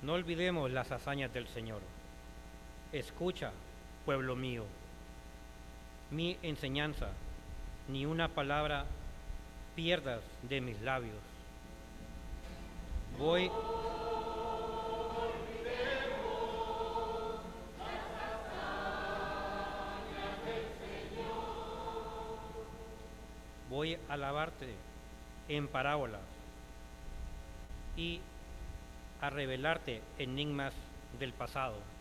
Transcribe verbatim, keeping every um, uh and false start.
No olvidemos las hazañas del Señor. Escucha, pueblo mío, mi enseñanza, ni una palabra pierdas de mis labios. Voy Voy a alabarte en parábolas y a revelarte enigmas del pasado.